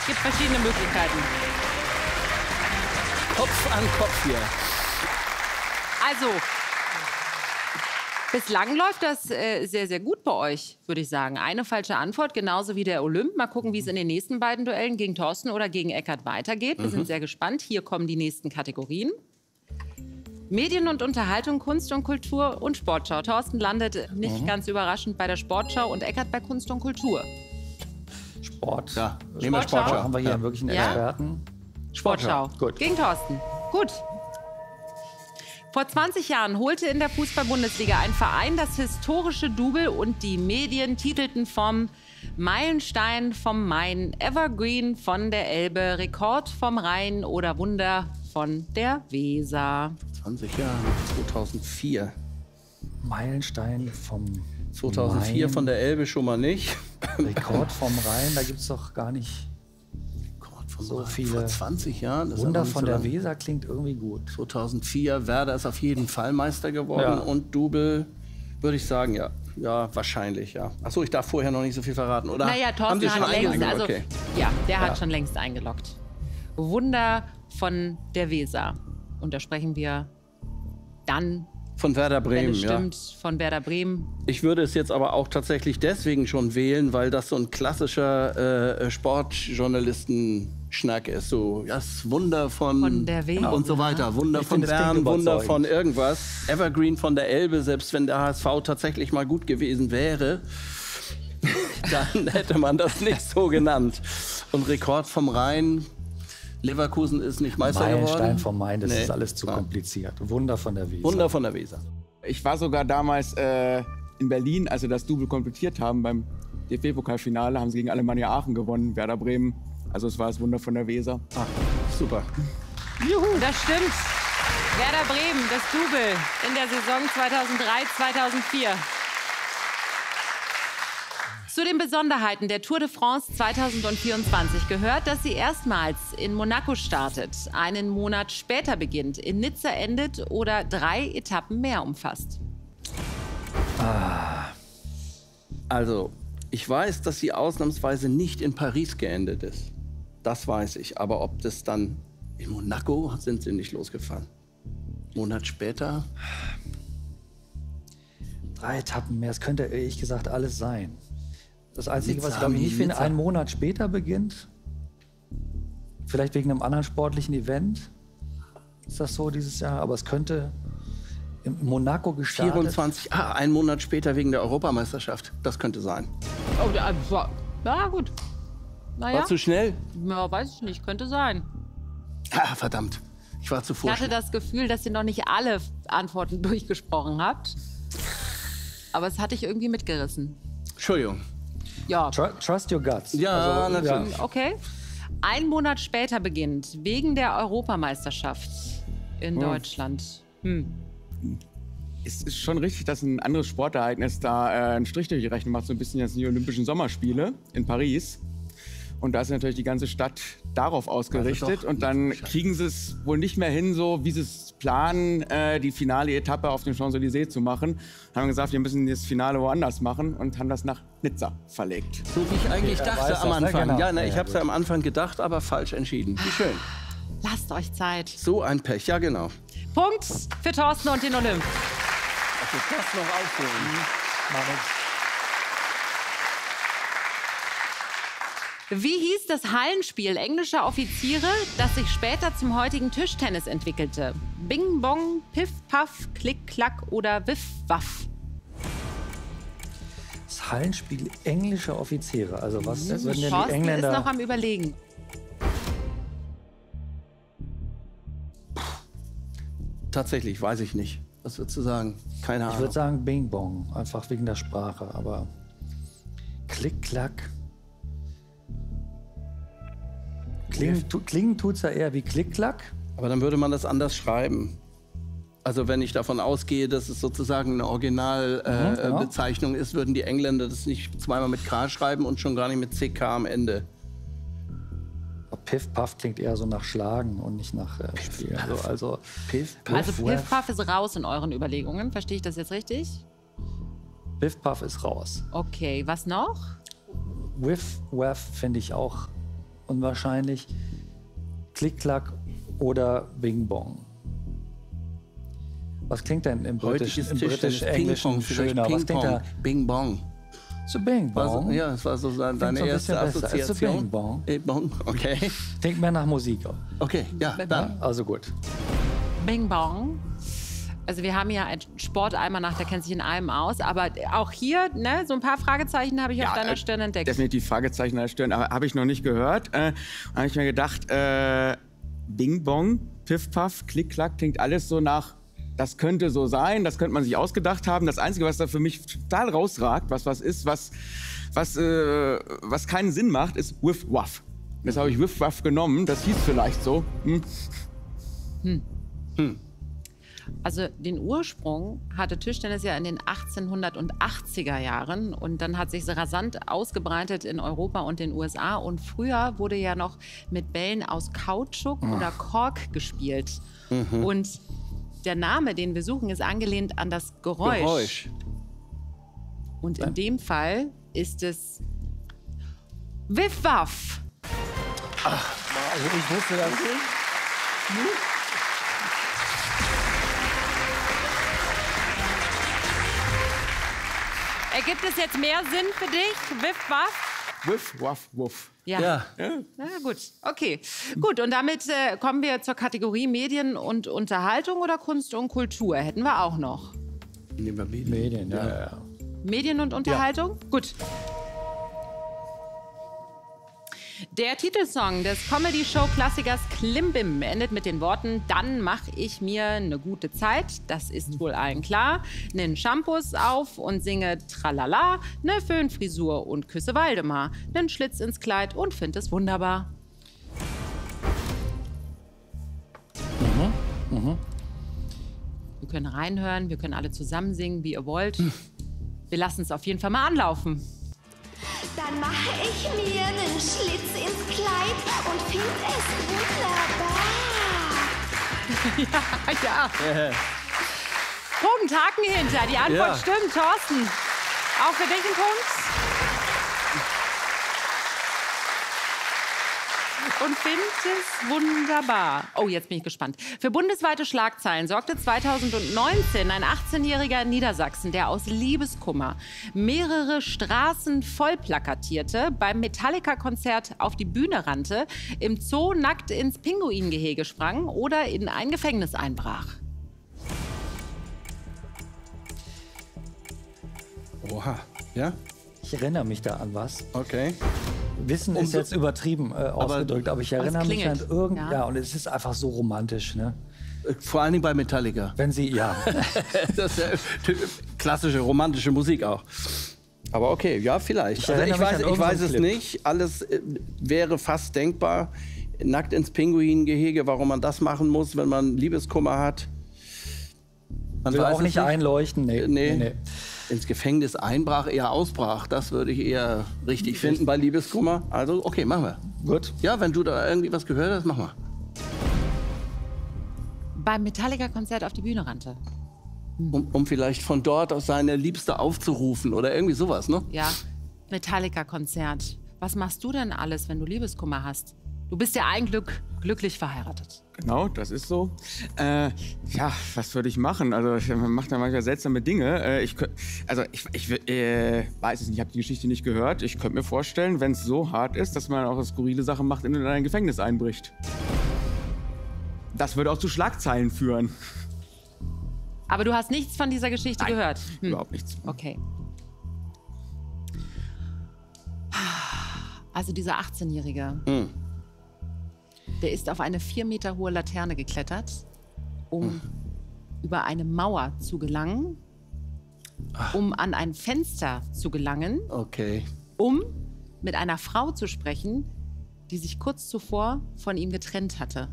Es gibt verschiedene Möglichkeiten. Kopf an Kopf hier. Also, bislang läuft das sehr, sehr gut bei euch, würde ich sagen. Eine falsche Antwort, genauso wie der Olymp. Mal gucken, wie es in den nächsten beiden Duellen gegen Thorsten oder gegen Eckart weitergeht. Wir sind sehr gespannt. Hier kommen die nächsten Kategorien. Medien und Unterhaltung, Kunst und Kultur und Sportschau. Thorsten landet nicht ganz überraschend bei der Sportschau und Eckart bei Kunst und Kultur. Sport. Ja, nehmen wir Sportschau. Sportschau. Haben wir hier wirklich einen Ja? Experten? Sportschau. Gut. Gegen Thorsten. Gut. Vor 20 Jahren holte in der Fußball-Bundesliga ein Verein das historische Double und die Medien titelten vom Meilenstein vom Main, Evergreen von der Elbe, Rekord vom Rhein oder Wunder von der Weser. 20 Jahre, 2004. Meilenstein vom 2004 Main. von der Elbe schon mal nicht. Rekord vom Rhein, da gibt es doch gar nicht Gott, von so vor viele. 20 Jahren. Das ist Wunder aber nicht von so der lange. Weser klingt irgendwie gut. 2004, Werder ist auf jeden Fall Meister geworden. Ja. Und Double, würde ich sagen, ja. Ja, wahrscheinlich, ja. Achso, ich darf vorher noch nicht so viel verraten, oder? Naja, Haben Sie Thorsten schon hat längst, eingeloggt? also, Okay. ja, der hat Ja. schon längst eingeloggt. Wunder von der Weser. Und da sprechen wir dann, Von Werder wenn Bremen, es ja. stimmt, von Werder Bremen. Ich würde es jetzt aber auch tatsächlich deswegen schon wählen, weil das so ein klassischer Sportjournalisten-Schnack ist. So, das Wunder Von der Weser. und so weiter. Wunder Ich von finde, es klingt Bern, Wunder überzeugend. von irgendwas. Evergreen von der Elbe, selbst wenn der HSV tatsächlich mal gut gewesen wäre, dann hätte man das nicht so genannt. Und Rekord vom Rhein. Leverkusen ist nicht Meister Meilenstein geworden. vom Main, das Nee. ist alles zu Ja. kompliziert. Wunder von der Weser. Wunder von der Weser. Ich war sogar damals in Berlin, als sie das Double komplettiert haben beim DFB-Pokalfinale, haben sie gegen Alemannia Aachen gewonnen, Werder Bremen. Also es war das Wunder von der Weser. Super. Juhu, das stimmt. Werder Bremen, das Double in der Saison 2003-2004. Zu den Besonderheiten der Tour de France 2024 gehört, dass sie erstmals in Monaco startet, einen Monat später beginnt, in Nizza endet oder 3 Etappen mehr umfasst. Also, ich weiß, dass sie ausnahmsweise nicht in Paris geendet ist. Das weiß ich. Aber ob das dann in Monaco sind sie nicht losgefahren. Monat später. 3 Etappen mehr, es könnte ehrlich gesagt alles sein. Das Einzige, was ich Nizza glaube ich haben nicht die finde, Nizza. einen Monat später beginnt. Vielleicht wegen einem anderen sportlichen Event. Ist das so dieses Jahr? Aber es könnte in Monaco gestartet. 24, ein Monat später wegen der Europameisterschaft. Das könnte sein. Oh, ja gut. Naja, War zu schnell? ja, weiß ich nicht, könnte sein. Verdammt. Ich war zu Ich hatte vorschnell. das Gefühl, dass ihr noch nicht alle Antworten durchgesprochen habt. Aber es hatte ich irgendwie mitgerissen. Entschuldigung. Ja, Trust your guts. Ja, natürlich. okay. Ein Monat später beginnt, wegen der Europameisterschaft in Deutschland. Es ist schon richtig, dass ein anderes Sportereignis da einen Strich durch die Rechnung macht, so ein bisschen jetzt die Olympischen Sommerspiele in Paris. Und da ist natürlich die ganze Stadt darauf ausgerichtet. doch Und dann kriegen sie es wohl nicht mehr hin, so wie sie es planen, die finale Etappe auf den Champs-Élysées zu machen. Haben gesagt, wir müssen das Finale woanders machen und haben das nach Nizza verlegt. So wie ich eigentlich er dachte weiß am das, ne? Anfang. Genau. Ja, ich Ja, habe es ja am Anfang gedacht, aber falsch entschieden. Wie schön. Lasst euch Zeit. So ein Pech, ja genau. Punkt für Thorsten und den Olymp. Also das noch aufholen. Wie hieß das Hallenspiel englischer Offiziere, das sich später zum heutigen Tischtennis entwickelte? Bing Bong, Piff Puff, Klick Klack oder Wiff Waff? Das Hallenspiel englischer Offiziere. Also was würden denn die Thorsten ist Engländer... noch am Überlegen. Tatsächlich, weiß ich nicht. Was würdest du sagen? Keine Ich Ahnung. würde sagen Bing Bong, einfach wegen der Sprache. Aber Klick Klack. Klingen tut's ja eher wie Klick Klack. Aber dann würde man das anders schreiben. Also wenn ich davon ausgehe, dass es sozusagen eine genau. Originalbezeichnung ist, würden die Engländer das nicht zweimal mit K schreiben und schon gar nicht mit CK am Ende. Piff Puff klingt eher so nach Schlagen und nicht nach Spielen. Also Piff, Also Puff, Piff Puff ist raus in euren Überlegungen. Verstehe ich das jetzt richtig? Piff Puff ist raus. Okay, was noch? Whiff Waff finde ich auch und wahrscheinlich Klick-Klack oder Bing Bong. Was klingt denn im britisch-englischen schöner? Was klingt da? Bing Bong. So Bing Bong? Ja, das war so deine so ein erste bisschen besser. Assoziation. Bing Bong. Bing Bong, okay. Klingt mehr nach Musik. Okay, ja, dann. Also gut. Bing Bong. Also wir haben ja einen Sportalmanach, der kennt sich in allem aus. Aber auch hier, ne, so ein paar Fragezeichen habe ich auf deiner Stirn entdeckt. Definitiv Fragezeichen an der Stirn, aber habe ich noch nicht gehört. Habe ich mir gedacht, Bing Bong, Piff Puff, Klick Klack, klingt alles so nach, das könnte so sein, das könnte man sich ausgedacht haben. Das Einzige, was da für mich total rausragt, was keinen Sinn macht, ist Whiff Waff. Das habe ich Whiff Waff genommen, das hieß vielleicht so. Also den Ursprung hatte Tischtennis ja in den 1880er Jahren und dann hat sich so rasant ausgebreitet in Europa und den USA und früher wurde ja noch mit Bällen aus Kautschuk oder Kork gespielt. Und der Name, den wir suchen, ist angelehnt an das Geräusch. Und in dem Fall ist es Wiff Waff. Also ich wusste das. Ergibt es jetzt mehr Sinn für dich? Wiff Waff? Whiff Waff Wuff. Ja. Na gut, okay. Gut, und damit kommen wir zur Kategorie Medien und Unterhaltung oder Kunst und Kultur. Hätten wir auch noch. Nehmen wir Medien, ja. Medien und Unterhaltung? Gut. Der Titelsong des Comedy-Show-Klassikers Klimbim endet mit den Worten: Dann mach ich mir eine gute Zeit, das ist wohl allen klar. Nen Shampoos auf und singe Tralala, ne Föhnfrisur und küsse Waldemar, nen Schlitz ins Kleid und find es wunderbar. Wir können reinhören, wir können alle zusammen singen, wie ihr wollt. Wir lassen es auf jeden Fall mal anlaufen. Dann mache ich mir einen Schlitz ins Kleid und find es wunderbar. Ja. Punkt, Haken hinter. Die Antwort stimmt, Thorsten. Auch für dich ein Punkt. Und find es wunderbar. Oh, jetzt bin ich gespannt. Für bundesweite Schlagzeilen sorgte 2019 ein 18-jähriger in Niedersachsen, der aus Liebeskummer mehrere Straßen voll plakatierte, beim Metallica-Konzert auf die Bühne rannte, im Zoo nackt ins Pinguingehege sprang oder in ein Gefängnis einbrach. Oha, ja? Ich erinnere mich da an was. Okay. Wissen ist jetzt übertrieben ausgedrückt, aber ich erinnere mich an klingelt. ja, und es ist einfach so romantisch, ne? Vor allen Dingen bei Metallica. Wenn sie, ja. Das ist ja klassische romantische Musik auch. Aber okay, ja, vielleicht. Ich Also erinnere mich an ich irgendeinen weiß es Clip. nicht. Alles wäre fast denkbar. Nackt ins Pinguingehege, warum man das machen muss, wenn man Liebeskummer hat. Man Will weiß auch es nicht einleuchten, nee. Ins Gefängnis einbrach, eher ausbrach. Das würde ich eher richtig finden bei Liebeskummer. Also, okay, machen wir. Gut. Ja, wenn du da irgendwie was gehört hast, mach mal. Beim Metallica-Konzert auf die Bühne rannte. Um vielleicht von dort aus seine Liebste aufzurufen oder irgendwie sowas, ne? Ja, Metallica-Konzert. Was machst du denn alles, wenn du Liebeskummer hast? Du bist ja eigentlich glücklich verheiratet. Genau, das ist so. Ja, was würde ich machen? Also man macht da manchmal seltsame Dinge. Ich weiß es nicht, ich habe die Geschichte nicht gehört. Ich könnte mir vorstellen, wenn es so hart ist, dass man auch skurrile Sachen macht und in ein Gefängnis einbricht. Das würde auch zu Schlagzeilen führen. Aber du hast nichts von dieser Geschichte gehört? Überhaupt nichts. Okay. Also dieser 18-Jährige, der ist auf eine 4 Meter hohe Laterne geklettert, um über eine Mauer zu gelangen, um an ein Fenster zu gelangen, Okay. um mit einer Frau zu sprechen, die sich kurz zuvor von ihm getrennt hatte.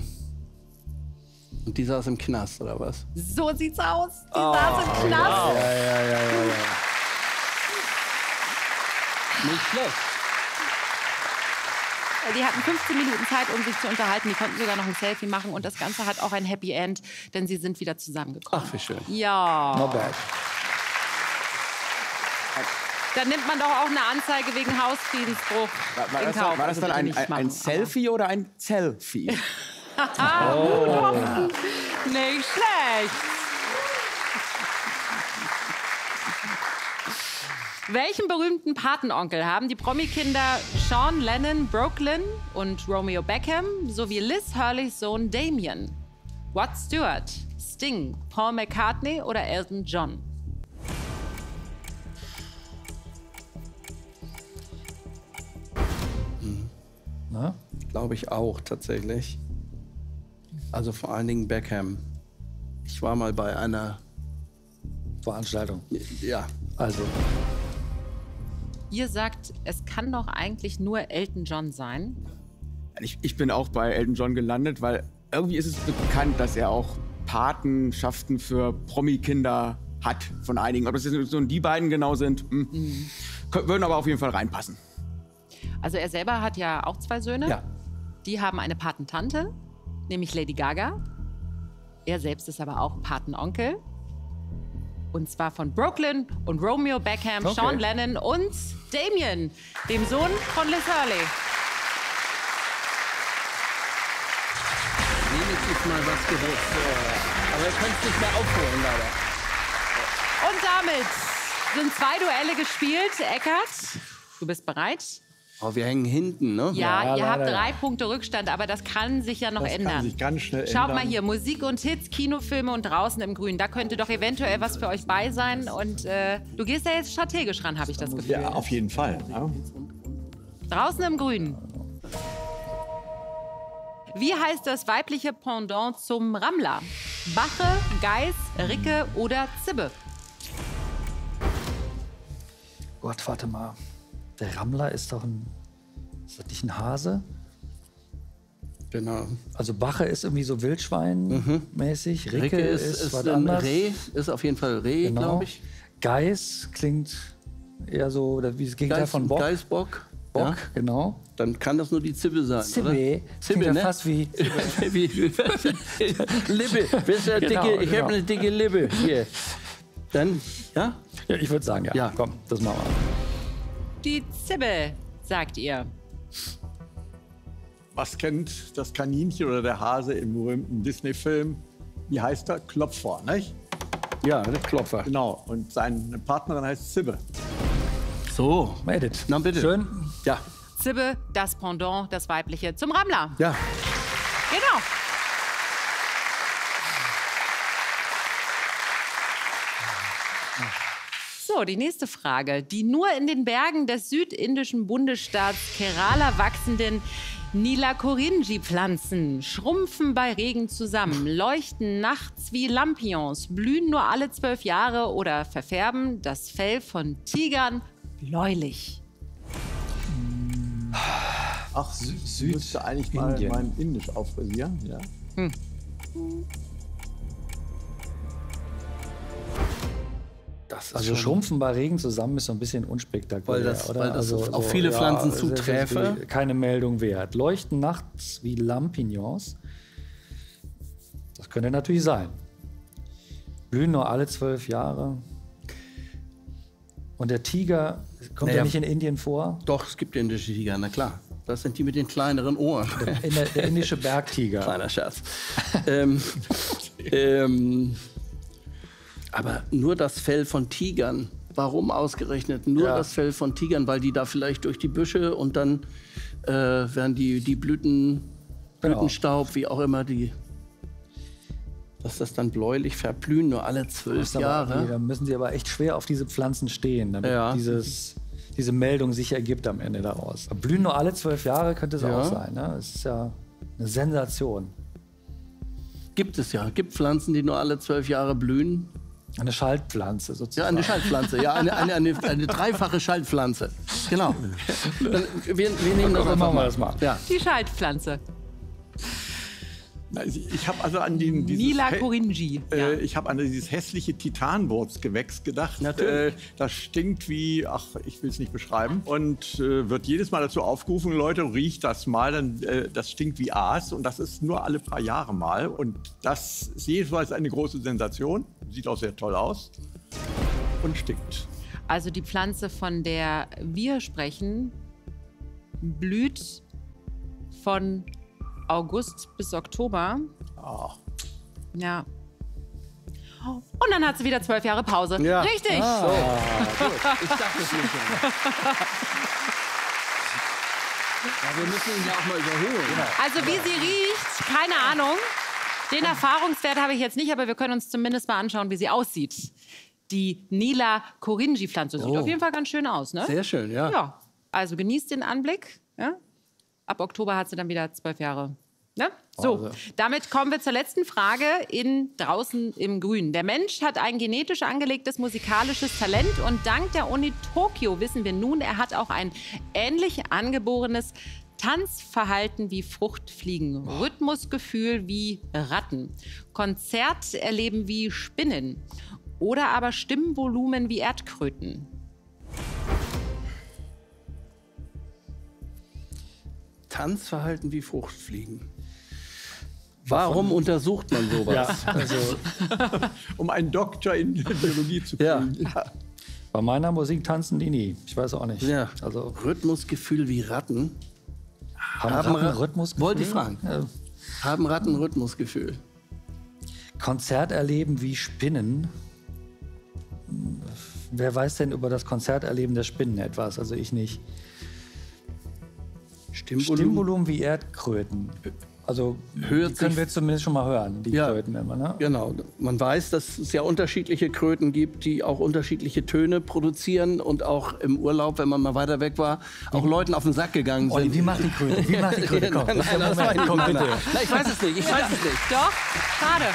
Und die saß im Knast, oder was? So sieht's aus. Die saß im Knast. Ja. Nicht schlecht. Die hatten 15 Minuten Zeit, um sich zu unterhalten. Die konnten sogar noch ein Selfie machen. Und das Ganze hat auch ein Happy End, denn sie sind wieder zusammengekommen. Ach, wie schön. Ja. Not bad. Dann nimmt man doch auch eine Anzeige wegen Hausfriedensbruch in Kauf. War das Also dann bitte nicht machen, ein Selfie oder ein Selfie? Nicht schlecht. Welchen berühmten Patenonkel haben die Promi-Kinder Sean Lennon, Brooklyn und Romeo Beckham sowie Liz Hurleys Sohn Damien? Rod Stewart, Sting, Paul McCartney oder Elton John? Na? Glaube ich auch, tatsächlich. Also vor allen Dingen Beckham. Ich war mal bei einer, Veranstaltung. ja, Also, Ihr sagt, es kann doch eigentlich nur Elton John sein. Ich bin auch bei Elton John gelandet, weil irgendwie ist es bekannt, dass er auch Patenschaften für Promi-Kinder hat von einigen. Ob das jetzt so die beiden genau sind, würden aber auf jeden Fall reinpassen. Also er selber hat ja auch 2 Söhne. ja. Die haben eine Patentante, nämlich Lady Gaga. Er selbst ist aber auch Patenonkel. Und zwar von Brooklyn und Romeo Beckham, Okay. Sean Lennon und Damien, dem Sohn von Liz Hurley. wenigstens mal was gewusst. Aber ihr könnt es nicht mehr aufholen, leider. Und damit sind 2 Duelle gespielt. Eckart, du bist bereit? Oh, wir hängen hinten, ne? Ja, ihr habt leider, 3 Punkte Rückstand, aber das kann sich ja noch Das ändern. kann sich ganz schnell Schaut ändern. mal hier, Musik und Hits, Kinofilme und Draußen im Grün. Da könnte doch eventuell was für euch bei sein. Und du gehst da jetzt strategisch ran, habe ich das Gefühl. Ja, auf jeden Fall. Ja. Draußen im Grün. Wie heißt das weibliche Pendant zum Rammler? Bache, Geiß, Ricke oder Zibbe? Gott, warte mal. Der Rammler ist doch ist das nicht ein Hase? Genau. Also Bache ist irgendwie so Wildschwein-mäßig. Ricke ist was ein anderes. Reh, ist auf jeden Fall Reh, Genau. glaube ich. Geiß klingt eher so wie das Gegenteil von Bock. Geißbock. Bock, Ja. genau. Dann kann das nur die Zibbe sein, Zibbe. oder? Klingt Zibbe, ja ne? fast wie Wie, Lippe. Wisst ihr, Genau, dicke, ich genau. habe eine dicke Lippe. Hier. Dann, ja? Ja, ich würde sagen, ja. Ja. Komm, das machen wir. Die Zibbe, sagt ihr. Was kennt das Kaninchen oder der Hase im berühmten Disney-Film? Wie heißt er? Klopfer, nicht? Ja, der Klopfer. Genau. Und seine Partnerin heißt Zibbe. So. Made it. Na bitte. Schön. Ja. Zibbe, das Pendant, das weibliche zum Rammler. Ja. Genau. So, die nächste Frage. Die nur in den Bergen des südindischen Bundesstaats Kerala wachsenden Nilakorinji-Pflanzen schrumpfen bei Regen zusammen, leuchten nachts wie Lampions, blühen nur alle 12 Jahre oder verfärben das Fell von Tigern bläulich. Ach, müsste eigentlich mal Indien. mein Indisch auffrisieren. Ja. Das Also Schrumpfen bei Regen zusammen ist so ein bisschen unspektakulär, Weil das auf viele Pflanzen zuträfe. Keine Meldung wert. Leuchten nachts wie Lampignons. Das könnte natürlich sein. Blühen nur alle 12 Jahre. Und der Tiger kommt ja Naja. nicht in Indien vor. Doch, es gibt indische Tiger, na klar. Das sind die mit den kleineren Ohren. Der indische Bergtiger. Kleiner Scherz. Aber nur das Fell von Tigern. Warum ausgerechnet nur Ja. das Fell von Tigern? Weil die da vielleicht durch die Büsche und dann werden die Blüten, Genau. Blütenstaub, wie auch immer, dass das dann bläulich verblühen, nur alle 12 Jahre. Da müssen sie aber echt schwer auf diese Pflanzen stehen, damit Ja. diese Meldung sich ergibt am Ende daraus. Blühen nur alle 12 Jahre könnte es Ja. auch sein. Ne? Das ist ja eine Sensation. Gibt es ja. Gibt Pflanzen, die nur alle 12 Jahre blühen. Eine Schaltpflanze Ja, sozusagen. eine Schaltpflanze. Ja, eine dreifache Schaltpflanze. Genau. Dann, wir nehmen das Dann einfach machen wir mal. das mal. Ja. Die Schaltpflanze. Ich habe also an dieses Nilakorinji. Ja. Ich habe an dieses hässliche Titanwurzgewächs gedacht. Natürlich. Das stinkt wie, ach, ich will es nicht beschreiben. Und wird jedes Mal dazu aufgerufen, Leute, riecht das mal, das stinkt wie Aas. Und das ist nur alle paar Jahre mal. Und das ist jedenfalls eine große Sensation. Sieht auch sehr toll aus und stinkt. Also die Pflanze, von der wir sprechen, blüht von August bis Oktober. Ja. Und dann hat sie wieder 12 Jahre Pause. Ja. Richtig. Ich dachte es nicht. Ja, wir müssen ihn ja auch mal überholen. Also wie sie riecht, keine Ahnung. Den Erfahrungswert habe ich jetzt nicht, aber wir können uns zumindest mal anschauen, wie sie aussieht. Die Nila Korinji-Pflanze sieht auf jeden Fall ganz schön aus, ne? Sehr schön, ja. Ja, also genießt den Anblick. Ja? Ab Oktober hat sie dann wieder 12 Jahre. Ne? So, damit kommen wir zur letzten Frage draußen im Grün. Der Mensch hat ein genetisch angelegtes musikalisches Talent und dank der Uni Tokio wissen wir nun, er hat auch ein ähnlich angeborenes Tanzverhalten wie Fruchtfliegen, Rhythmusgefühl wie Ratten, Konzerterleben wie Spinnen oder aber Stimmvolumen wie Erdkröten. Tanzverhalten wie Fruchtfliegen. Warum untersucht man sowas? Um einen Doktor in Biologie zu kriegen. Ja. Bei meiner Musik tanzen die nie. Ich weiß auch nicht. Ja. Also, Rhythmusgefühl wie Ratten. haben Ratten Rhythmusgefühl? Wollte ich fragen. Ja. Haben Ratten Rhythmusgefühl? Konzerterleben wie Spinnen. Wer weiß denn über das Konzerterleben der Spinnen etwas? Also ich nicht. Stimmvolumen wie Erdkröten. Also die können wir zumindest schon mal hören, die Kröten immer, ne? Genau. Man weiß, dass es ja unterschiedliche Kröten gibt, die auch unterschiedliche Töne produzieren und auch im Urlaub, wenn man mal weiter weg war, auch Leuten auf den Sack gegangen sind. Olli, wie macht die Kröte? Wie macht die Kröte? Komm, Nein, das war komm bitte. Nein, ich weiß es nicht. Ich weiß es nicht. Doch, schade.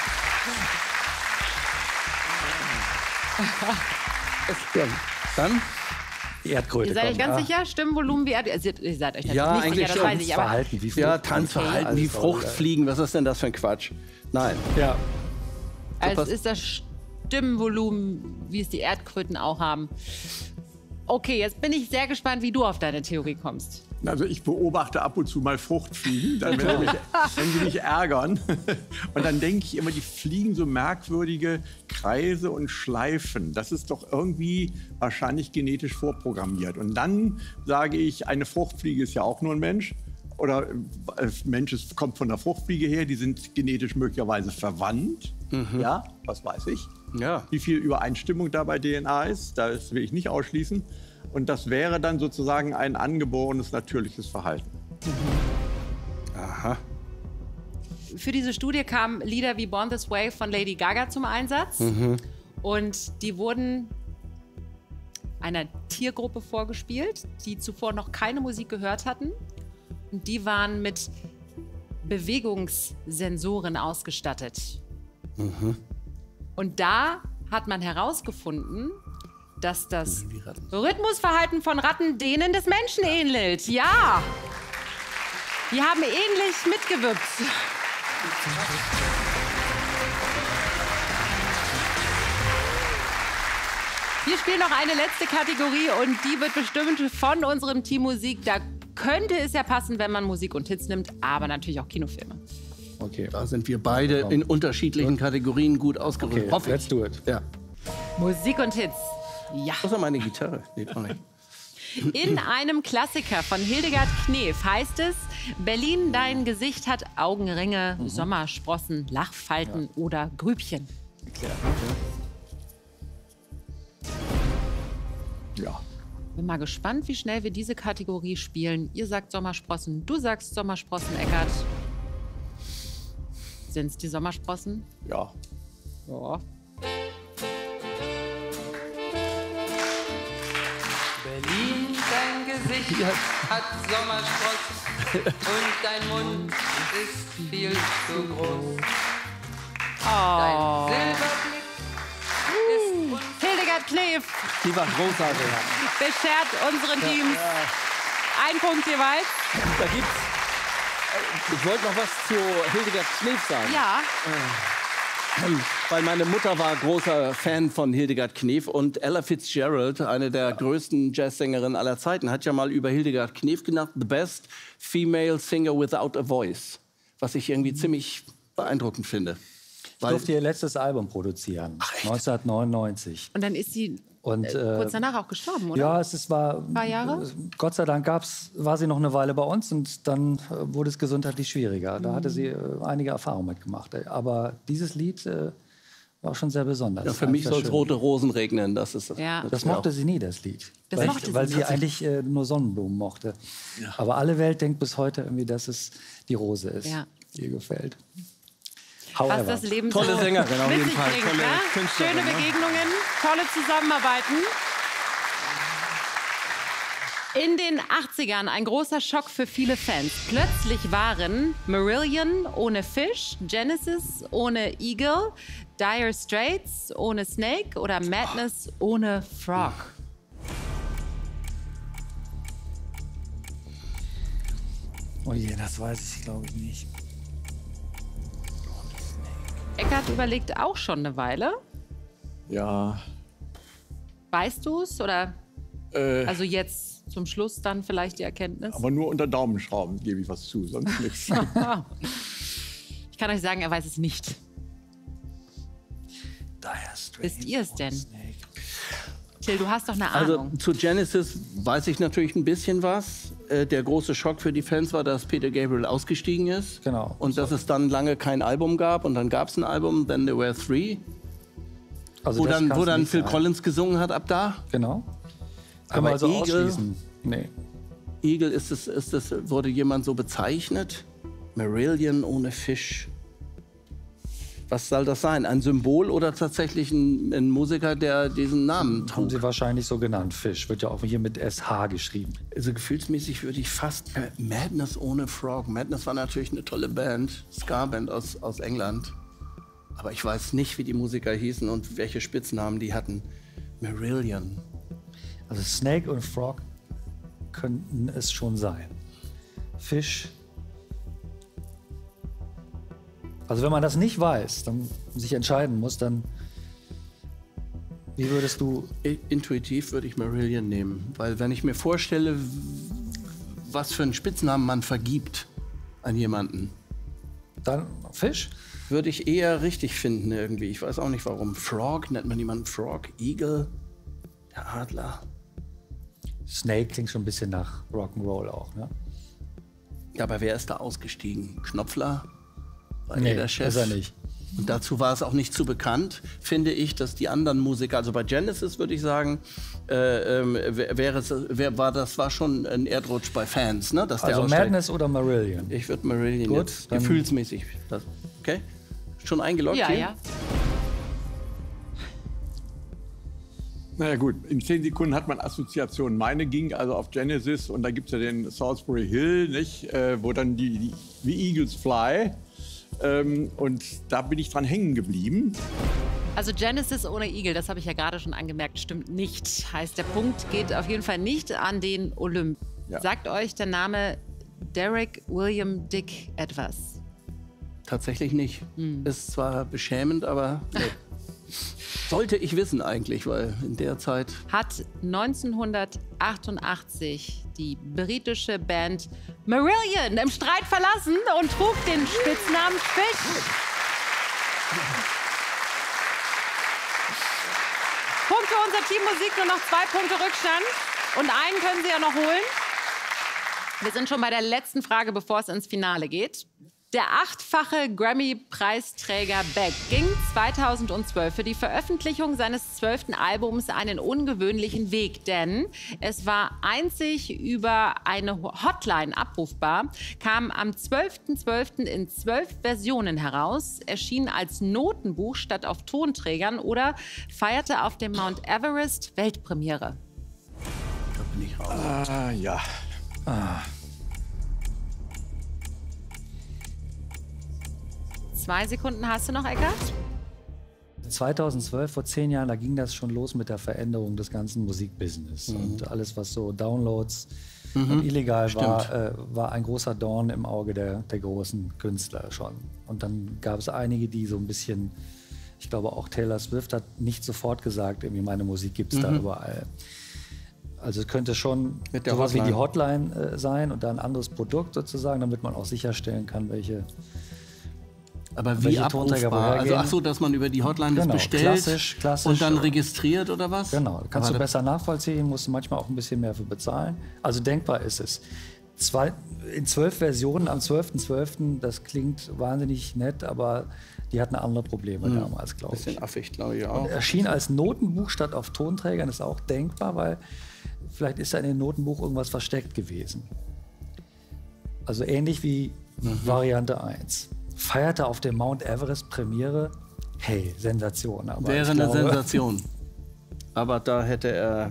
Ja, dann? Die Erdkröte. Ihr seid euch komm. ganz sicher? Stimmvolumen wie Erdkröten? Also, ihr seid euch natürlich Ja, nicht eigentlich sicher, das schon. weiß ich. Aber Verhalten wie Ja, Frucht. Tanzverhalten wie Fruchtfliegen. Was ist denn das für ein Quatsch? Nein. Ja. also ist das Stimmvolumen, wie es die Erdkröten auch haben. Okay, jetzt bin ich sehr gespannt, wie du auf deine Theorie kommst. Also ich beobachte ab und zu mal Fruchtfliegen, dann, wenn sie mich ärgern. Und dann denke ich immer, die fliegen so merkwürdige Kreise und Schleifen. Das ist doch irgendwie wahrscheinlich genetisch vorprogrammiert. Und dann sage ich, eine Fruchtfliege ist ja auch nur ein Mensch. Oder ein Mensch kommt von der Fruchtfliege her, die sind genetisch möglicherweise verwandt. Ja, was weiß ich. Ja. Wie viel Übereinstimmung da bei DNA ist, das will ich nicht ausschließen. Und das wäre dann sozusagen ein angeborenes, natürliches Verhalten. Aha. Für diese Studie kamen Lieder wie Born This Way von Lady Gaga zum Einsatz. Und die wurden einer Tiergruppe vorgespielt, die zuvor noch keine Musik gehört hatten. Und die waren mit Bewegungssensoren ausgestattet. Und da hat man herausgefunden, dass das Rhythmusverhalten von Ratten denen des Menschen ähnelt. Ja, die haben ähnlich mitgewirkt. Wir spielen noch eine letzte Kategorie und die wird bestimmt von unserem Team Musik. Da könnte es ja passen, wenn man Musik und Hits nimmt, aber natürlich auch Kinofilme. Okay. Da sind wir beide in unterschiedlichen Kategorien gut ausgerüstet. Okay, Hoffe ich. let's do it. Ja. Musik und Hits. Ja. Das ist meine Gitarre. Nee, auch nicht. In einem Klassiker von Hildegard Knef heißt es, Berlin, dein Gesicht hat Augenringe, Sommersprossen, Lachfalten oder Grübchen. Ja. Bin mal gespannt, wie schnell wir diese Kategorie spielen. Ihr sagt Sommersprossen, du sagst Sommersprossen, Eckart. Sind's die Sommersprossen? Ja. Ja. Berlin, dein Gesicht hat Sommersprossen und dein Mund ist viel zu groß. Dein Silberblick ist uns Hildegard Knef Die war großartig. beschert unseren Teams einen Punkt jeweils. Da gibt's. Ich wollte noch was zu Hildegard Knef sagen. Ja, Weil meine Mutter war großer Fan von Hildegard Knef und Ella Fitzgerald, eine der größten Jazzsängerinnen aller Zeiten, hat ja mal über Hildegard Knef genannt, the best female singer without a voice. Was ich irgendwie ziemlich beeindruckend finde. Ich durfte ihr letztes Album produzieren, 1999. und dann ist sie Und, kurz danach auch gestorben, oder? Ja, war ein paar Jahre. Gott sei Dank war sie noch eine Weile bei uns und dann wurde es gesundheitlich schwieriger. Da hatte sie einige Erfahrungen mitgemacht. Aber dieses Lied war schon sehr besonders. Ja, für mich soll es rote Rosen regnen. Das mochte sie nie, das Lied. Das mochte weil sie sie nicht. eigentlich nur Sonnenblumen mochte. Ja. Aber alle Welt denkt bis heute irgendwie, dass es die Rose ist, die ihr gefällt. Was das Leben tolle so Sängerin auf mit jeden sich Fall. bringt, Tolle ne? Künstlerin, Schöne ne? Begegnungen, tolle Zusammenarbeiten. In den 80ern ein großer Schock für viele Fans. Plötzlich waren Marillion ohne Fish, Genesis ohne Eagle, Dire Straits ohne Snake oder Madness ohne Frog. Oh je, das weiß ich, glaube ich, nicht. Eckart überlegt auch schon eine Weile. Ja. Weißt du es oder also jetzt zum Schluss dann vielleicht die Erkenntnis? Aber nur unter Daumenschrauben gebe ich was zu, sonst nichts. Ich kann euch sagen, er weiß es nicht. Wisst ihr es denn? Till, du hast doch eine Ahnung. Also zu Genesis weiß ich natürlich ein bisschen was. Der große Schock für die Fans war, dass Peter Gabriel ausgestiegen ist. Genau. Und dass es dann lange kein Album gab. Und dann gab es ein Album, Then There Were Three. Also wo das dann nicht Phil sein. Collins gesungen hat ab da. Genau. Kann Aber man also Eagle- ausschließen. Nee. Eagle, wurde jemand so bezeichnet? Marillion ohne Fisch. Was soll das sein? Ein Symbol oder tatsächlich ein Musiker, der diesen Namen Haben trug? sie wahrscheinlich so genannt. Fish wird ja auch hier mit SH geschrieben. Also gefühlsmäßig würde ich fast Madness ohne Frog. Madness war natürlich eine tolle Band, Ska-Band aus England. Aber ich weiß nicht, wie die Musiker hießen und welche Spitznamen die hatten. Marillion. Also Snake und Frog könnten es schon sein. Fish. Also wenn man das nicht weiß, dann sich entscheiden muss, dann wie würdest du... Intuitiv würde ich Marillion nehmen. Weil wenn ich mir vorstelle, was für einen Spitznamen man vergibt an jemanden, Dann Fish? würde ich eher richtig finden irgendwie. Ich weiß auch nicht warum. Frog, nennt man jemanden Frog? Eagle? Der Adler? Snake klingt schon ein bisschen nach Rock'n'Roll auch, ne? Ja, aber wer ist da ausgestiegen? Knopfler? War Nee, er der Chef? ist er nicht. Und dazu war es auch nicht zu bekannt, finde ich, dass die anderen Musiker, also bei Genesis würde ich sagen, war schon ein Erdrutsch bei Fans, ne? Dass der Also aussteigt. Madness oder Marillion? Ich würde Marillion Gut, jetzt dann- gefühlsmäßig. Okay? Schon eingeloggt Ja, hier? ja. Naja gut, in 10 Sekunden hat man Assoziationen. Meine ging also auf Genesis und da gibt es ja den Salisbury Hill, nicht? Wo dann die Eagles Fly. Und da bin ich dran hängen geblieben. Also Genesis ohne Eagle, das habe ich ja gerade schon angemerkt, stimmt nicht. Heißt, der Punkt geht auf jeden Fall nicht an den Olymp. Ja. Sagt euch der Name Derek William Dick etwas? Tatsächlich nicht. Ist zwar beschämend, aber nee. Sollte ich wissen eigentlich, weil in der Zeit... Hat 1988 die britische Band Marillion im Streit verlassen und trug den Spitznamen Fish. Punkt für unser Team Musik, nur noch 2 Punkte Rückstand. Und einen können Sie ja noch holen. Wir sind schon bei der letzten Frage, bevor es ins Finale geht. Der 8-fache Grammy-Preisträger Beck ging 2012 für die Veröffentlichung seines 12. Albums einen ungewöhnlichen Weg, denn es war einzig über eine Hotline abrufbar, kam am 12.12. in 12 Versionen heraus, erschien als Notenbuch statt auf Tonträgern oder feierte auf dem Mount Everest Weltpremiere. Da bin ich raus. Ah, ja. 2 Sekunden hast du noch, Eckart? 2012, vor 10 Jahren, da ging das schon los mit der Veränderung des ganzen Musikbusiness. Und alles, was so Downloads und illegal war, war ein großer Dorn im Auge der großen Künstler schon. Und dann gab es einige, die so ein bisschen, ich glaube auch Taylor Swift hat nicht sofort gesagt, irgendwie meine Musik gibt es da überall. Also es könnte schon Mit der sowas wie die Hotline. Hotline sein und da ein anderes Produkt sozusagen, damit man auch sicherstellen kann, welche Aber wie welche Tonträger abrufbar? woher Also gehen. ach so, dass man über die Hotline das Genau, bestellt klassisch, und dann registriert oder was? Genau, kannst Aber du besser nachvollziehen, musst du manchmal auch ein bisschen mehr für bezahlen. Also denkbar ist es. In 12 Versionen am 12.12., das klingt wahnsinnig nett, aber die hatten andere Probleme damals, glaube ich. Bisschen affig, glaube ich auch. Erschien als Notenbuch statt auf Tonträgern, ist auch denkbar, weil vielleicht ist da in dem Notenbuch irgendwas versteckt gewesen. Also ähnlich wie Variante 1. Feierte auf dem Mount Everest Premiere. Hey, Sensation. Aber Wäre ich eine glaube, Sensation. Aber da hätte er,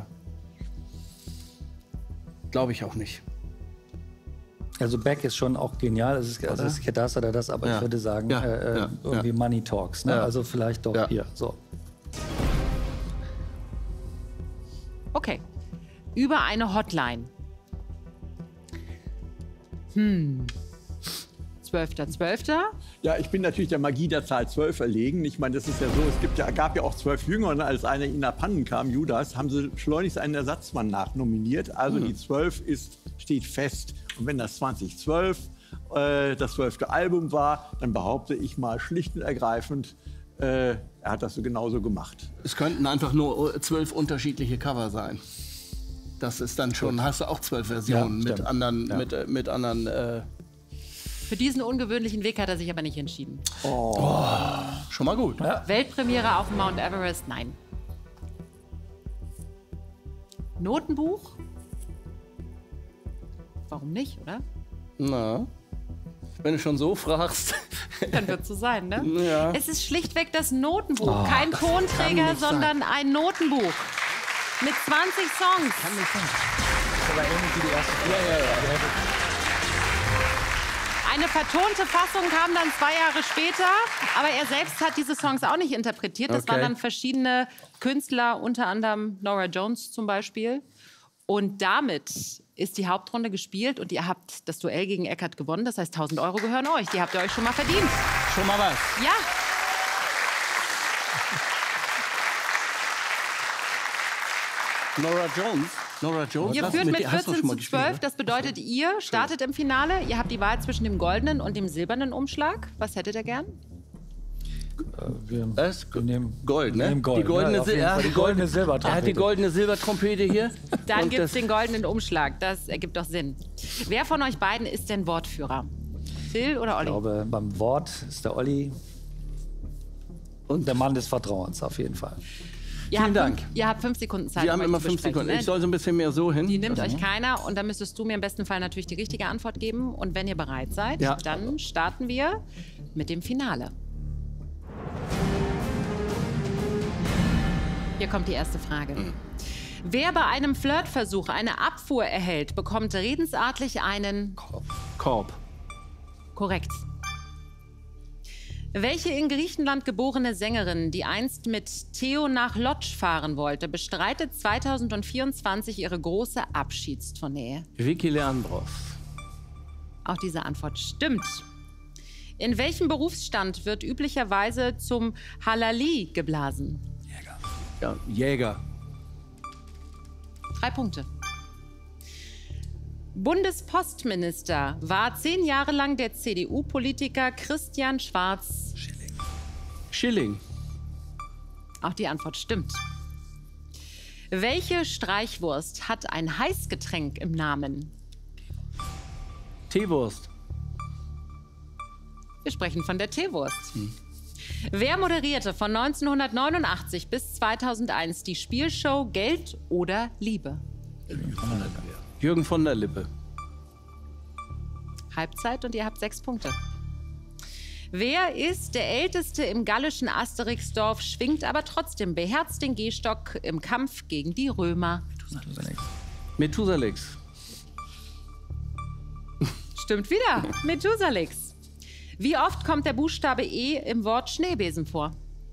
glaube ich auch nicht. Also Beck ist schon auch genial. Es ist das oder das, aber Ja. ich würde sagen, Ja, irgendwie Money Talks. Ne? Ja. Also vielleicht doch Ja. hier. So. Okay. Über eine Hotline. 12.12. Ja, ich bin natürlich der Magie der Zahl 12 erlegen. Ich meine, das ist ja so, gab ja auch 12 Jünger und als einer in Pannen kam, Judas, haben sie schleunigst einen Ersatzmann nachnominiert. Also die 12 steht fest. Und wenn das 2012 das 12. Album war, dann behaupte ich mal schlicht und ergreifend, er hat das so genauso gemacht. Es könnten einfach nur 12 unterschiedliche Cover sein. Das ist dann schon, hast du auch 12 Versionen Ja, mit stimmt. anderen, Ja. mit anderen. Für diesen ungewöhnlichen Weg hat er sich aber nicht entschieden. Schon mal gut. Weltpremiere auf dem Mount Everest? Nein. Notenbuch? Warum nicht, oder? Na, wenn du schon so fragst. Dann wird es so sein, ne? Ja. Es ist schlichtweg das Notenbuch. Kein Tonträger, nicht sein. sondern ein Notenbuch. Mit 20 Songs. Aber ähnlich wie die erste Eine vertonte Fassung kam dann 2 Jahre später, aber er selbst hat diese Songs auch nicht interpretiert. Das Okay. waren dann verschiedene Künstler, unter anderem Norah Jones zum Beispiel. Und damit ist die Hauptrunde gespielt und ihr habt das Duell gegen Eckart gewonnen. Das heißt, 1.000 € gehören euch. Die habt ihr euch schon mal verdient. Schon mal was. Ja. Nora Jones. Ihr Was? führt mit hast du schon mal 14:12. gespielt, Das bedeutet, ihr startet im Finale. Ihr habt die Wahl zwischen dem goldenen und dem silbernen Umschlag. Was hättet ihr gern? Wir Was? nehmen Gold, ne? wir nehmen Gold. Die goldene, Ja, auf jeden Fall. Die goldene Er hat die Silbertrompete. goldene Silbertrompete hier. Dann Und gibt es das- den goldenen Umschlag. Das ergibt doch Sinn. Wer von euch beiden ist denn Wortführer? Phil oder Ich Olli? glaube, beim Wort ist der Olli und der Mann des Vertrauens auf jeden Fall. Vielen Dank. Ihr habt 5 Sekunden Zeit. Wir haben um euch immer zu 5 besprechen, Sekunden. ne? Ich soll so ein bisschen mehr so hin. Die nimmt euch keiner und dann müsstest du mir im besten Fall natürlich die richtige Antwort geben. Und wenn ihr bereit seid, Ja. dann starten wir mit dem Finale. Hier kommt die erste Frage. Wer bei einem Flirtversuch eine Abfuhr erhält, bekommt redensartlich einen... Korb. Korrekt. Welche in Griechenland geborene Sängerin, die einst mit Theo nach Lodz fahren wollte, bestreitet 2024 ihre große Abschiedstournee? Vicky Leandros. Auch diese Antwort stimmt. In welchem Berufsstand wird üblicherweise zum Halali geblasen? Ja, Jäger. 3 Punkte. Bundespostminister war 10 Jahre lang der CDU-Politiker Christian Schwarz. Schilling. Auch die Antwort stimmt. Welche Streichwurst hat ein Heißgetränk im Namen? Teewurst. Wir sprechen von der Teewurst. Wer moderierte von 1989 bis 2001 die Spielshow Geld oder Liebe? Jürgen von der Lippe. Halbzeit und ihr habt 6 Punkte. Wer ist der Älteste im gallischen Asterixdorf, schwingt aber trotzdem beherzt den Gehstock im Kampf gegen die Römer? Methusalix. Stimmt wieder. Methusalix. Wie oft kommt der Buchstabe E im Wort Schneebesen vor?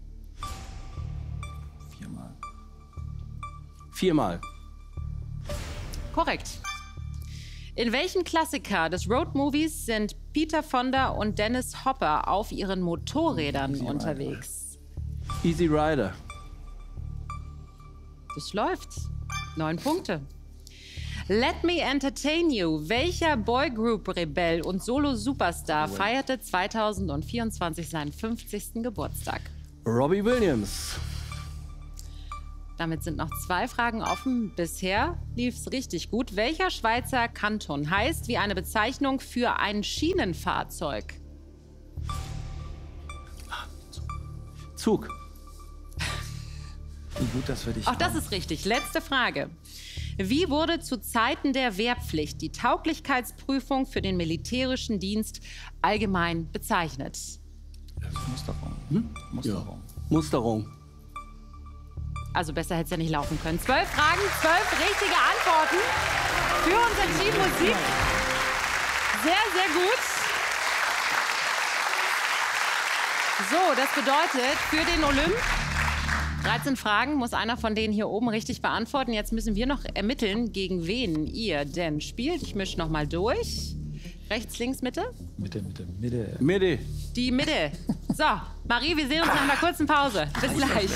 4-mal. Korrekt. In welchem Klassiker des Roadmovies sind Peter Fonda und Dennis Hopper auf ihren Motorrädern unterwegs? Easy Rider. Das läuft. 9 Punkte. Let Me Entertain You. Welcher Boygroup-Rebell und Solo-Superstar feierte 2024 seinen 50. Geburtstag? Robbie Williams. Damit sind noch 2 Fragen offen. Bisher lief es richtig gut. Welcher Schweizer Kanton heißt wie eine Bezeichnung für ein Schienenfahrzeug? Zug. Wie gut, dass wir dich Auch das ist richtig. Letzte Frage. Wie wurde zu Zeiten der Wehrpflicht die Tauglichkeitsprüfung für den militärischen Dienst allgemein bezeichnet? Musterung. Musterung. Musterung. Also besser hätte es ja nicht laufen können. 12 Fragen, 12 richtige Antworten für unser Team Musik. Sehr, sehr gut. So, das bedeutet für den Olymp 13 Fragen muss einer von denen hier oben richtig beantworten. Jetzt müssen wir noch ermitteln, gegen wen ihr denn spielt. Ich mische noch mal durch. Rechts, links, Mitte? Mitte. Mitte. Die Mitte. So, Marie, wir sehen uns nach einer kurzen Pause. Bis gleich.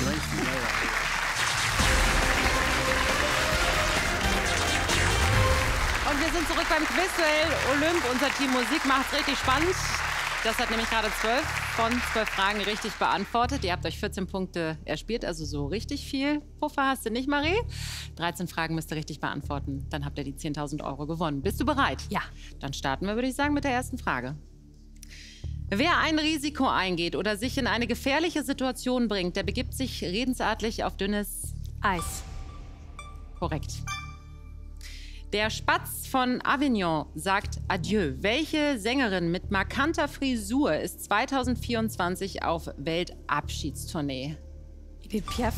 Und wir sind zurück beim Quizduell Olymp. Unser Team Musik macht es richtig spannend. Das hat nämlich gerade 12 von 12 Fragen richtig beantwortet. Ihr habt euch 14 Punkte erspielt, also so richtig viel Puffer hast du nicht, Marie. 13 Fragen müsst ihr richtig beantworten. Dann habt ihr die 10.000 € gewonnen. Bist du bereit? Ja. Dann starten wir, würde ich sagen, mit der ersten Frage. Wer ein Risiko eingeht oder sich in eine gefährliche Situation bringt, der begibt sich redensartlich auf dünnes Eis. Korrekt. Der Spatz von Avignon sagt Adieu. Welche Sängerin mit markanter Frisur ist 2024 auf Weltabschiedstournee? Edith Piaf.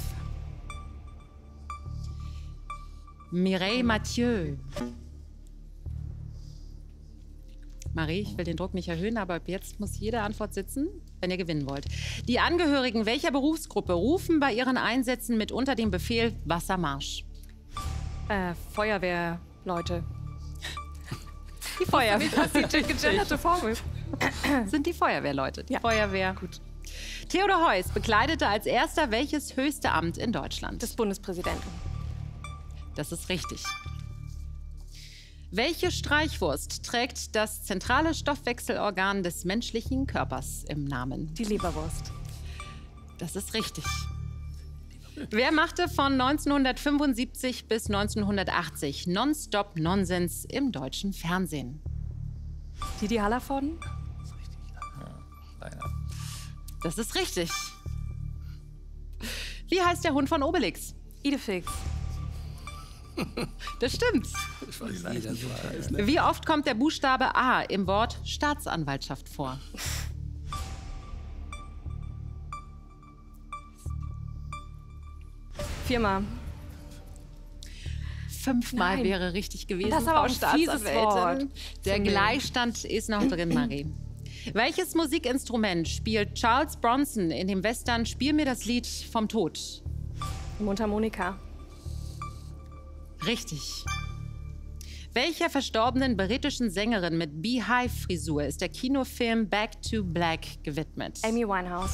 Mireille Mathieu. Marie, ich will den Druck nicht erhöhen, aber ab jetzt muss jede Antwort sitzen, wenn ihr gewinnen wollt. Die Angehörigen welcher Berufsgruppe rufen bei ihren Einsätzen mitunter den Befehl Wassermarsch? Feuerwehrleute. Die Feuerwehr. Die gegenderte Formel. Sind die Feuerwehrleute. Die Ja. Feuerwehr. Gut. Theodor Heuss bekleidete als erster welches höchste Amt in Deutschland? Des Bundespräsidenten. Das ist richtig. Welche Streichwurst trägt das zentrale Stoffwechselorgan des menschlichen Körpers im Namen? Die Leberwurst. Das ist richtig. Wer machte von 1975 bis 1980 Nonstop-Nonsens im deutschen Fernsehen? Didi Hallervorden. Das ist richtig. Wie heißt der Hund von Obelix? Idefix. Das stimmt. Wie oft kommt der Buchstabe A im Wort Staatsanwaltschaft vor? Viermal. 5-mal Nein. wäre richtig gewesen, Das ist aber Frau auch ein fieses Staatsanwältin. Wort. Der Gleichstand ist noch drin, Marie. Welches Musikinstrument spielt Charles Bronson in dem Western Spiel mir das Lied vom Tod? Mundharmonika. Richtig. Welcher verstorbenen britischen Sängerin mit Beehive-Frisur ist der Kinofilm Back to Black gewidmet? Amy Winehouse.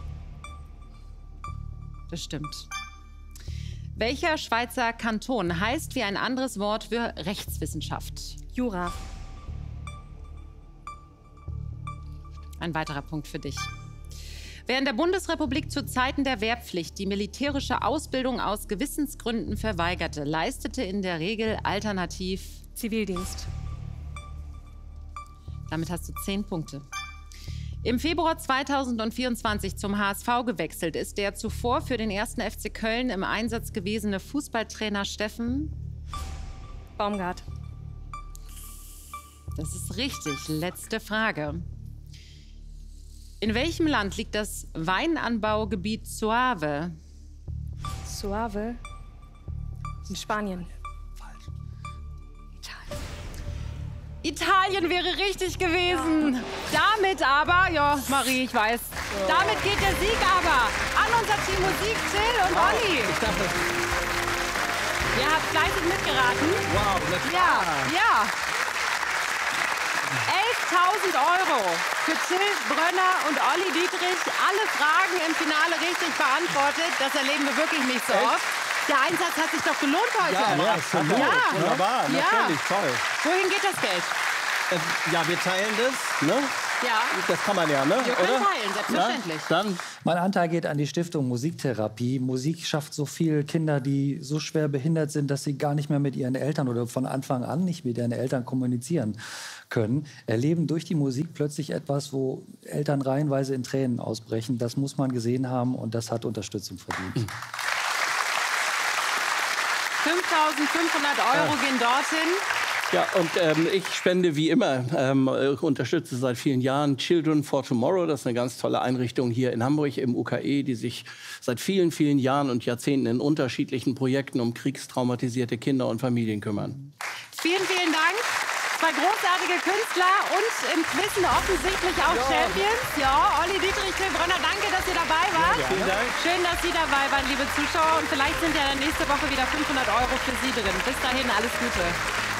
Das stimmt. Welcher Schweizer Kanton heißt wie ein anderes Wort für Rechtswissenschaft? Jura. Ein weiterer Punkt für dich. Wer in der Bundesrepublik zu Zeiten der Wehrpflicht die militärische Ausbildung aus Gewissensgründen verweigerte, leistete in der Regel alternativ. Zivildienst. Damit hast du 10 Punkte. Im Februar 2024 zum HSV gewechselt ist der zuvor für den 1. FC Köln im Einsatz gewesene Fußballtrainer Steffen. Baumgart. Das ist richtig. Letzte Frage. In welchem Land liegt das Weinanbaugebiet Soave? Suave. In Spanien. Italien wäre richtig gewesen. Damit aber, ja, Marie, ich weiß. Damit geht der Sieg aber an unser Team Musik, Till und Olli. Ich dachte, Ihr habt fleißig mitgeraten. wow, das Ja. 11.000 € für Till Brönner und Olli Dietrich. Alle Fragen im Finale richtig beantwortet. Das erleben wir wirklich nicht so oft. Der Einsatz hat sich doch gelohnt heute. Ja, absolut. Ja. Wunderbar, Ja. natürlich, toll. Wohin geht das Geld? Ja, wir teilen das, ne? Ja. Das kann man ja, ne? Wir können Oder? teilen, selbstverständlich. Na, dann Mein Anteil geht an die Stiftung Musiktherapie. Musik schafft so viele Kinder, die so schwer behindert sind, dass sie gar nicht mehr mit ihren Eltern oder von Anfang an nicht mit ihren Eltern kommunizieren können, erleben durch die Musik plötzlich etwas, wo Eltern reihenweise in Tränen ausbrechen. Das muss man gesehen haben und das hat Unterstützung verdient. 5.500 € gehen dorthin. Ja, und ich spende wie immer, unterstütze seit vielen Jahren Children for Tomorrow. Das ist eine ganz tolle Einrichtung hier in Hamburg im UKE, die sich seit vielen, vielen Jahren und Jahrzehnten in unterschiedlichen Projekten um kriegstraumatisierte Kinder und Familien kümmern. Vielen, vielen Dank. Zwei großartige Künstler und im Quizen offensichtlich auch Champions. Ja, Olli Dietrich, Till Brönner, danke, dass ihr dabei wart. Ja, vielen Dank. Schön, dass Sie dabei waren, liebe Zuschauer. Und vielleicht sind ja dann nächste Woche wieder 500 € für Sie drin. Bis dahin, alles Gute.